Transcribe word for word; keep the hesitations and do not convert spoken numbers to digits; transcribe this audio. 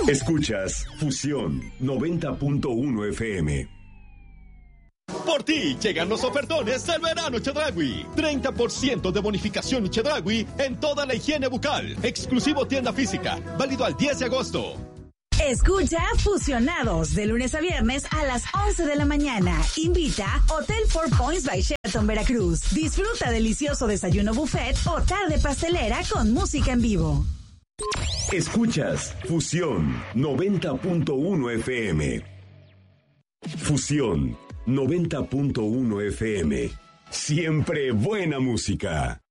Escuchas Fusión noventa punto uno F M. Por ti llegan los ofertones del verano Chedraui. treinta por ciento de bonificación Chedraui en toda la higiene bucal. Exclusivo tienda física. Válido al diez de agosto. Escucha Fusionados de lunes a viernes a las once de la mañana. Invita Hotel Four Points by Sheraton Veracruz. Disfruta delicioso desayuno buffet o tarde pastelera con música en vivo. Escuchas Fusión noventa punto uno F M. Fusión noventa punto uno F M. Siempre buena música.